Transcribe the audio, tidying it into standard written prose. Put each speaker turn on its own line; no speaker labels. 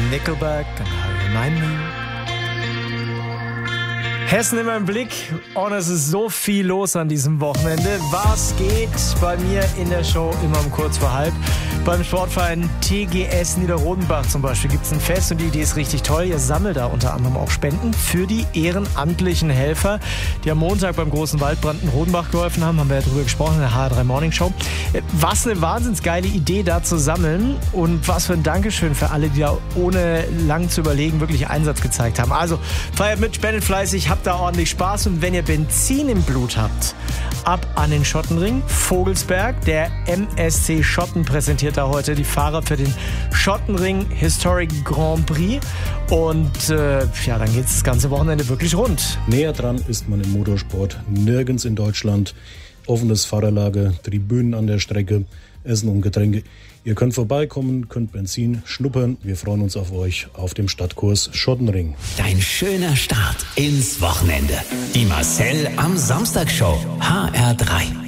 Nickelback and How You Remind Me. Hessen immer im Blick und es ist so viel los an diesem Wochenende. Was geht bei mir in der Show immer um kurz vor halb? Beim Sportverein TGS Niederrodenbach zum Beispiel gibt es ein Fest und die Idee ist richtig toll. Ihr sammelt da unter anderem auch Spenden für die ehrenamtlichen Helfer, die am Montag beim großen Waldbrand in Rodenbach geholfen haben. Haben wir ja drüber gesprochen in der HR3 Morning Show. Was eine wahnsinns geile Idee da zu sammeln und was für ein Dankeschön für alle, die da ohne lang zu überlegen wirklich Einsatz gezeigt haben. Also feiert mit, spendet fleißig, habt da ordentlich Spaß und wenn ihr Benzin im Blut habt, ab an den Schottenring. Vogelsberg, der MSC Schotten präsentiert da heute die Fahrer für den Schottenring Historic Grand Prix und dann geht es das ganze Wochenende wirklich rund.
Näher dran ist man im Motorsport nirgends in Deutschland. Offenes Fahrerlager, Tribünen an der Strecke, Essen und Getränke. Ihr könnt vorbeikommen, könnt Benzin schnuppern. Wir freuen uns auf euch auf dem Stadtkurs Schottenring.
Dein schöner Start ins Wochenende. Die Marcel am Samstag Show. HR3.